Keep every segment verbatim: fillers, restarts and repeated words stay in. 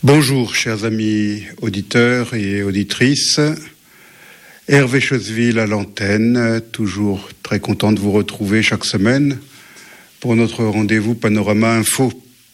Bonjour, chers amis auditeurs et auditrices. Hervé Choseville à l'antenne, toujours très content de vous retrouver chaque semaine pour notre rendez-vous Panorama Info.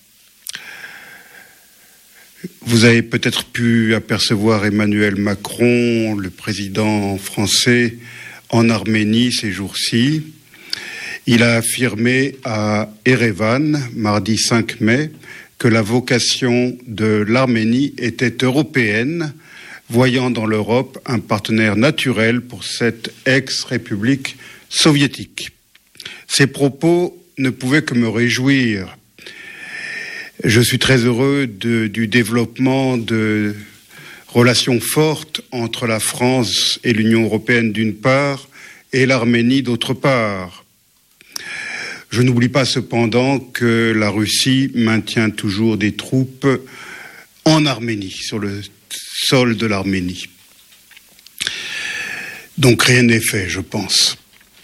Vous avez peut-être pu apercevoir Emmanuel Macron, le président français, en Arménie ces jours-ci. Il a affirmé à Erevan, mardi cinq mai, que la vocation de l'Arménie était européenne, voyant dans l'Europe un partenaire naturel pour cette ex-république soviétique. Ces propos ne pouvaient que me réjouir. Je suis très heureux de, du développement de relations fortes entre la France et l'Union européenne d'une part et l'Arménie d'autre part. Je n'oublie pas cependant que la Russie maintient toujours des troupes en Arménie, sur le sol de l'Arménie. Donc rien n'est fait, je pense.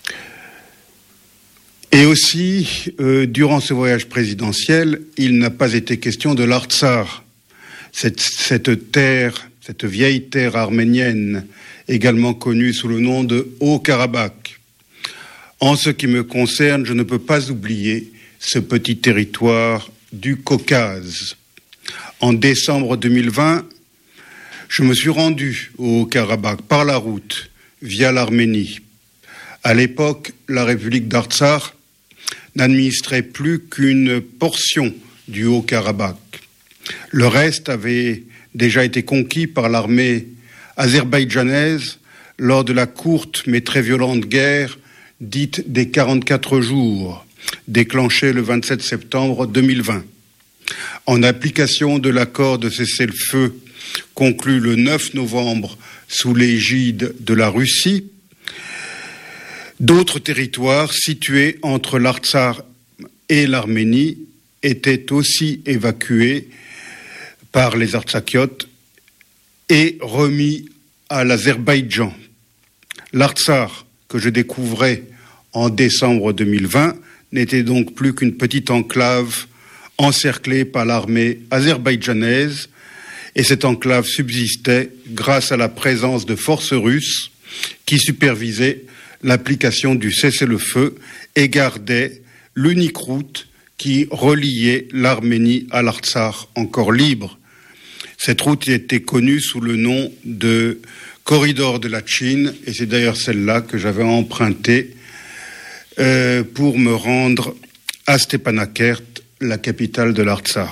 Et aussi, euh, durant ce voyage présidentiel, il n'a pas été question de l'Artsakh, cette, cette terre, cette vieille terre arménienne, également connue sous le nom de Haut-Karabakh. En ce qui me concerne, je ne peux pas oublier ce petit territoire du Caucase. En décembre deux mille vingt, je me suis rendu au Haut-Karabakh par la route, via l'Arménie. À l'époque, la République d'Artsakh n'administrait plus qu'une portion du Haut-Karabakh. Le reste avait déjà été conquis par l'armée azerbaïdjanaise lors de la courte mais très violente guerre dite des quarante-quatre jours, déclenchée le vingt-sept septembre deux mille vingt. En application de l'accord de cessez-le-feu conclu le neuf novembre sous l'égide de la Russie, d'autres territoires situés entre l'Artsakh et l'Arménie étaient aussi évacués par les Artsakiotes et remis à l'Azerbaïdjan. L'Artsakh, que je découvrais en décembre deux mille vingt, n'était donc plus qu'une petite enclave encerclée par l'armée azerbaïdjanaise, et cette enclave subsistait grâce à la présence de forces russes qui supervisaient l'application du cessez-le-feu et gardaient l'unique route qui reliait l'Arménie à l'Artsakh encore libre. Cette route était connue sous le nom de corridor de la Chine, et c'est d'ailleurs celle-là que j'avais empruntée euh, pour me rendre à Stepanakert, la capitale de l'Artsakh.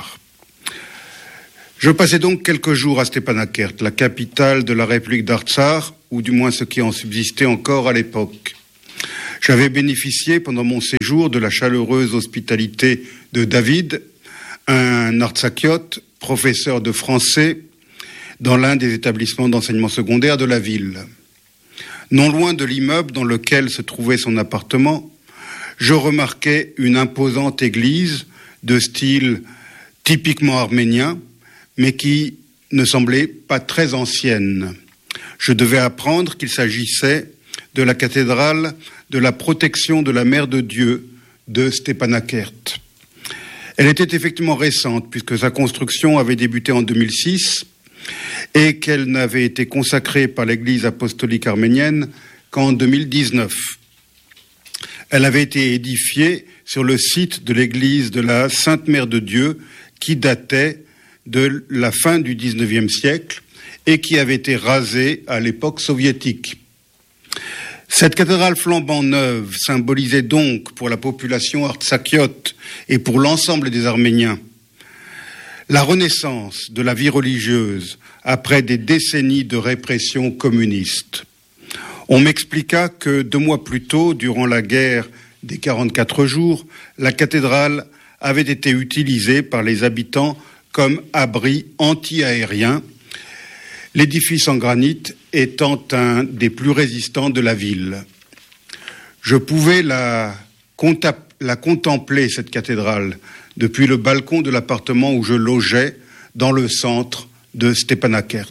Je passais donc quelques jours à Stepanakert, la capitale de la République d'Artsakh, ou du moins ce qui en subsistait encore à l'époque. J'avais bénéficié pendant mon séjour de la chaleureuse hospitalité de David, un Artsakiote, professeur de français, dans l'un des établissements d'enseignement secondaire de la ville. Non loin de l'immeuble dans lequel se trouvait son appartement, je remarquai une imposante église de style typiquement arménien, mais qui ne semblait pas très ancienne. Je devais apprendre qu'il s'agissait de la cathédrale de la protection de la Mère de Dieu de Stepanakert. Elle était effectivement récente, puisque sa construction avait débuté en deux mille six, et qu'elle n'avait été consacrée par l'Église apostolique arménienne qu'en deux mille dix-neuf. Elle avait été édifiée sur le site de l'église de la Sainte Mère de Dieu, qui datait de la fin du dix-neuvième siècle et qui avait été rasée à l'époque soviétique. Cette cathédrale flambant neuve symbolisait donc pour la population artsakiote et pour l'ensemble des Arméniens la renaissance de la vie religieuse après des décennies de répression communiste. On m'expliqua que deux mois plus tôt, durant la guerre des quarante-quatre jours, la cathédrale avait été utilisée par les habitants comme abri anti-aérien, l'édifice en granit étant un des plus résistants de la ville. Je pouvais la, la contempler, cette cathédrale, depuis le balcon de l'appartement où je logeais dans le centre de Stepanakert.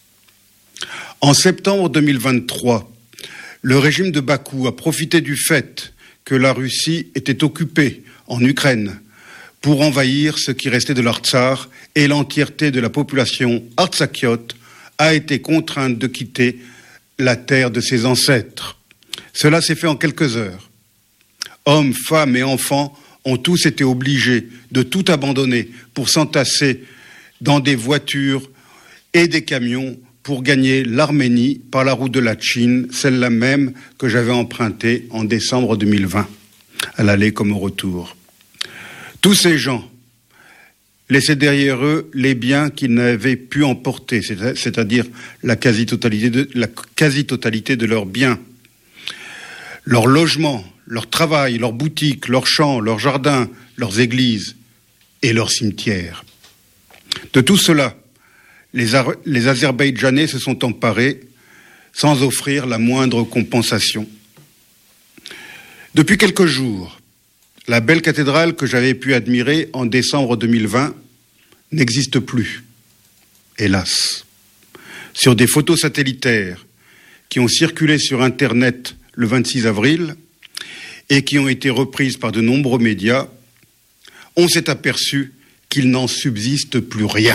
En septembre deux mille vingt-trois, le régime de Bakou a profité du fait que la Russie était occupée en Ukraine pour envahir ce qui restait de l'Artsar, et l'entièreté de la population artsakiote a été contrainte de quitter la terre de ses ancêtres. Cela s'est fait en quelques heures. Hommes, femmes et enfants ont tous été obligés de tout abandonner pour s'entasser dans des voitures et des camions pour gagner l'Arménie par la route de la Chine, celle-là même que j'avais empruntée en décembre deux mille vingt, à l'aller comme au retour. Tous ces gens laissaient derrière eux les biens qu'ils n'avaient pu emporter, c'est-à-dire la quasi-totalité de, la quasi-totalité de leurs biens, leur logement, leur travail, leurs boutiques, leurs champs, leurs jardins, leurs églises et leurs cimetières. De tout cela, les, Ar- les Azerbaïdjanais se sont emparés sans offrir la moindre compensation. Depuis quelques jours, la belle cathédrale que j'avais pu admirer en décembre deux mille vingt n'existe plus, hélas. Sur des photos satellitaires qui ont circulé sur Internet le vingt-six avril et qui ont été reprises par de nombreux médias, on s'est aperçu qu'il n'en subsiste plus rien.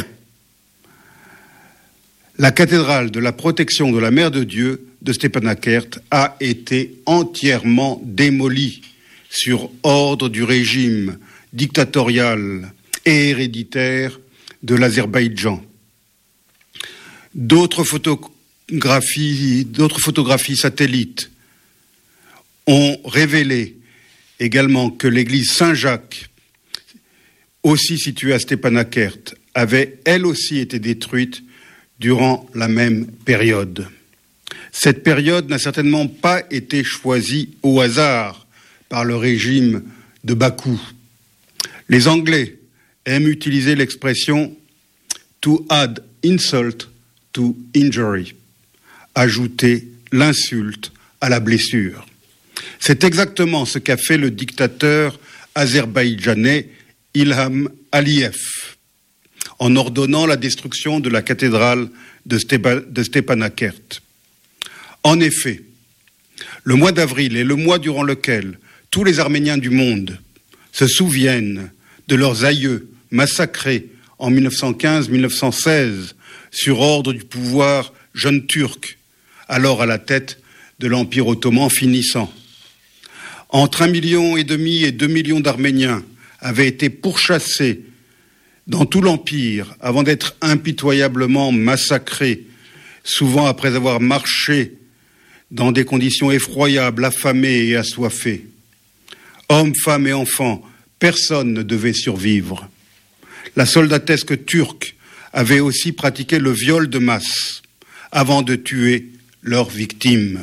La cathédrale de la protection de la Mère de Dieu de Stepanakert a été entièrement démolie sur ordre du régime dictatorial et héréditaire de l'Azerbaïdjan. D'autres photographies, d'autres photographies satellites ont révélé également que l'église Saint-Jacques, aussi située à Stepanakert, avait elle aussi été détruite durant la même période. Cette période n'a certainement pas été choisie au hasard par le régime de Bakou. Les Anglais aiment utiliser l'expression « to add insult to injury », ajouter l'insulte à la blessure. C'est exactement ce qu'a fait le dictateur azerbaïdjanais Ilham Aliyev en ordonnant la destruction de la cathédrale de, Stepa, de Stepanakert. En effet, le mois d'avril est le mois durant lequel tous les Arméniens du monde se souviennent de leurs aïeux massacrés en mille neuf cent quinze mille neuf cent seize sur ordre du pouvoir jeune turc, alors à la tête de l'Empire ottoman finissant. Entre un million et demi et deux millions d'Arméniens avaient été pourchassés dans tout l'Empire avant d'être impitoyablement massacrés, souvent après avoir marché dans des conditions effroyables, affamés et assoiffés. Hommes, femmes et enfants, personne ne devait survivre. La soldatesque turque avait aussi pratiqué le viol de masse avant de tuer leurs victimes.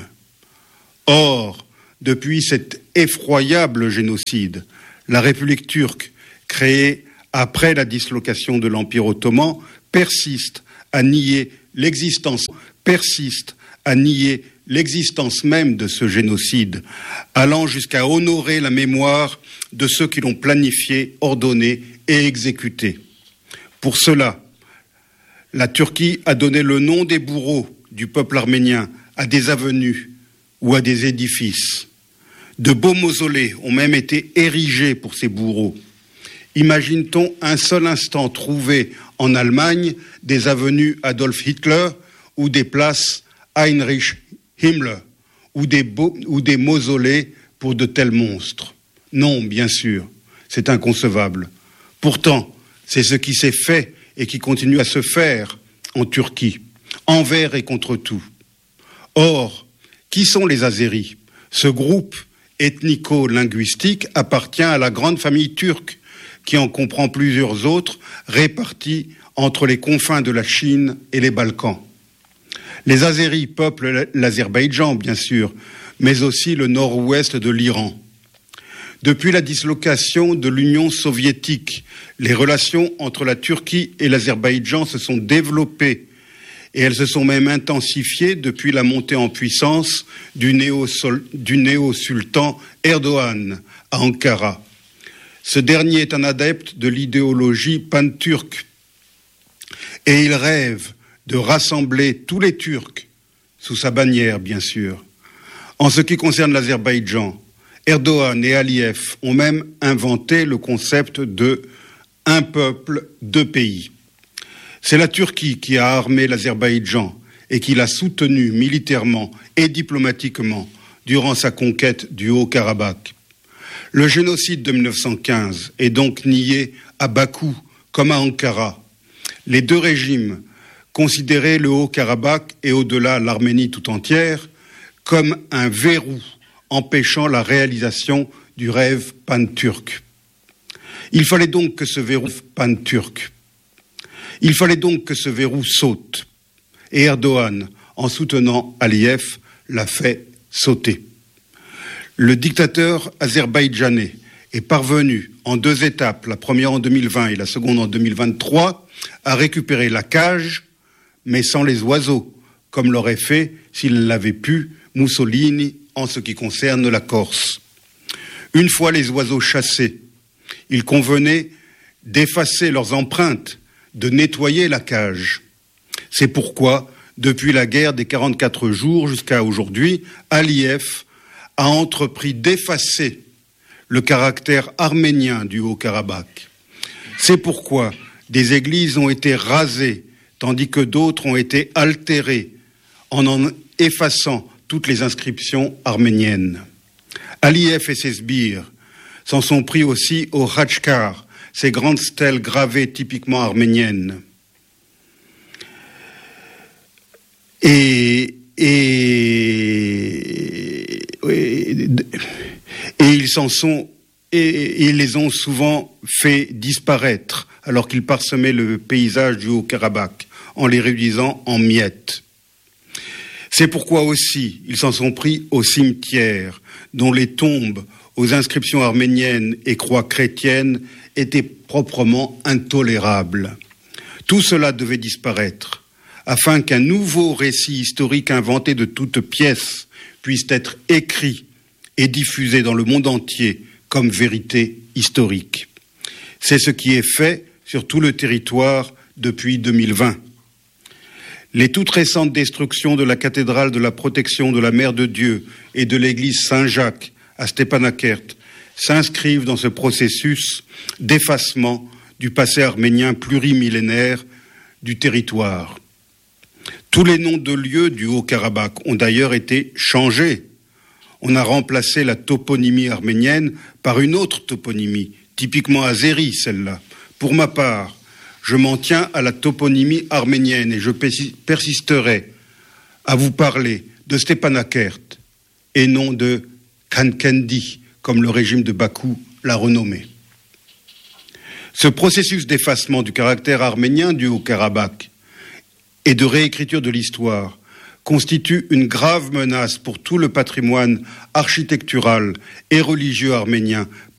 Or, depuis cet effroyable génocide, la République turque, créée après la dislocation de l'Empire ottoman, persiste à nier l'existence, persiste à nier l'existence même de ce génocide, allant jusqu'à honorer la mémoire de ceux qui l'ont planifié, ordonné et exécuté. Pour cela, la Turquie a donné le nom des bourreaux du peuple arménien à des avenues ou à des édifices. De beaux mausolées ont même été érigés pour ces bourreaux. Imagine-t-on un seul instant trouver en Allemagne des avenues Adolf Hitler ou des places Heinrich Himmler ou des, beaux, ou des mausolées pour de tels monstres? Non, bien sûr, c'est inconcevable. Pourtant, c'est ce qui s'est fait et qui continue à se faire en Turquie, envers et contre tout. Or, qui sont les Azéris? Ce groupe ethnico-linguistique appartient à la grande famille turque, qui en comprend plusieurs autres répartis entre les confins de la Chine et les Balkans. Les Azéris peuplent l'Azerbaïdjan, bien sûr, mais aussi le nord-ouest de l'Iran. Depuis la dislocation de l'Union soviétique, les relations entre la Turquie et l'Azerbaïdjan se sont développées et elles se sont même intensifiées depuis la montée en puissance du néo-sultan Erdogan à Ankara. Ce dernier est un adepte de l'idéologie pan-turque et il rêve de rassembler tous les Turcs, sous sa bannière bien sûr. En ce qui concerne l'Azerbaïdjan, Erdogan et Aliyev ont même inventé le concept de un peuple, deux pays. C'est la Turquie qui a armé l'Azerbaïdjan et qui l'a soutenu militairement et diplomatiquement durant sa conquête du Haut-Karabakh. Le génocide de mille neuf cent quinze est donc nié à Bakou comme à Ankara. Les deux régimes considéraient le Haut-Karabakh et au-delà l'Arménie tout entière comme un verrou empêchant la réalisation du rêve pan-turc. Il fallait donc que ce verrou pan-turc, il fallait donc que ce verrou saute. Et Erdogan, en soutenant Aliyev, l'a fait sauter. Le dictateur azerbaïdjanais est parvenu en deux étapes, la première en deux mille vingt et la seconde en deux mille vingt-trois, à récupérer la cage, mais sans les oiseaux, comme l'aurait fait, s'il l'avait pu, Mussolini en ce qui concerne la Corse. Une fois les oiseaux chassés, il convenait d'effacer leurs empreintes, de nettoyer la cage. C'est pourquoi, depuis la guerre des quarante-quatre jours jusqu'à aujourd'hui, Aliyev a entrepris d'effacer le caractère arménien du Haut-Karabakh. C'est pourquoi des églises ont été rasées, tandis que d'autres ont été altérées, en en effaçant toutes les inscriptions arméniennes. Aliyev et ses sbires s'en sont pris aussi au Khachkar, ces grandes stèles gravées typiquement arméniennes. Et, et, et, et ils s'en sont et, et ils les ont souvent fait disparaître alors qu'ils parsemaient le paysage du Haut-Karabakh en les réduisant en miettes. C'est pourquoi aussi ils s'en sont pris aux cimetières dont les tombes aux inscriptions arméniennes et croix chrétiennes étaient proprement intolérables. Tout cela devait disparaître afin qu'un nouveau récit historique inventé de toutes pièces puisse être écrit et diffusé dans le monde entier comme vérité historique. C'est ce qui est fait sur tout le territoire depuis deux mille vingt. Les toutes récentes destructions de la cathédrale de la protection de la Mère de Dieu et de l'église Saint-Jacques à Stepanakert s'inscrivent dans ce processus d'effacement du passé arménien plurimillénaire du territoire. Tous les noms de lieux du Haut-Karabakh ont d'ailleurs été changés. On a remplacé la toponymie arménienne par une autre toponymie, typiquement azérie celle-là. Pour ma part, je m'en tiens à la toponymie arménienne et je persisterai à vous parler de Stepanakert et non de Khankendi, comme le régime de Bakou l'a renommé. Ce processus d'effacement du caractère arménien du Haut-Karabakh et de réécriture de l'histoire constitue une grave menace pour tout le patrimoine architectural et religieux arménien